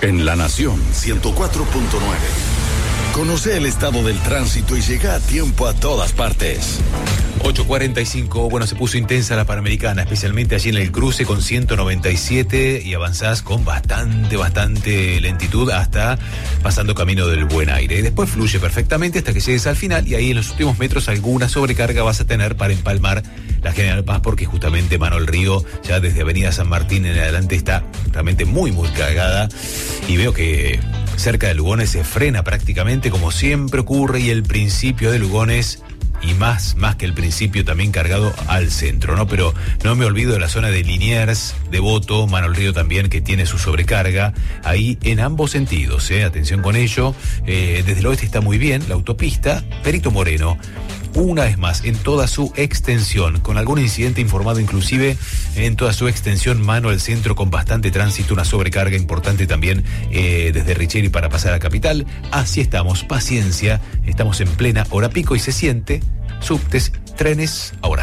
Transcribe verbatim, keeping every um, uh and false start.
En La Nación ciento cuatro punto nueve. Conoce el estado del tránsito y llega a tiempo a todas partes. ocho cuarenta y cinco, bueno, se puso intensa la Panamericana, especialmente allí en el cruce con ciento noventa y siete y avanzás con bastante, bastante lentitud hasta pasando camino del Buen Aire. Y después fluye perfectamente hasta que llegues al final y ahí en los últimos metros alguna sobrecarga vas a tener para empalmar la General Paz porque justamente Manuel Río ya desde Avenida San Martín en adelante está realmente muy, muy cargada y veo que cerca de Lugones se frena prácticamente como siempre ocurre y el principio de Lugones y más, más que el principio también cargado al centro, ¿no? Pero no me olvido de la zona de Liniers, Devoto, Manuel Río también que tiene su sobrecarga ahí en ambos sentidos, ¿eh? Atención con ello, eh, desde el oeste está muy bien, la autopista Perito Moreno, una vez más, en toda su extensión, con algún incidente informado inclusive en toda su extensión, mano al centro con bastante tránsito, una sobrecarga importante también eh, desde Richeri para pasar a Capital. Así estamos, paciencia, estamos en plena hora pico y se siente subtes, trenes, ahora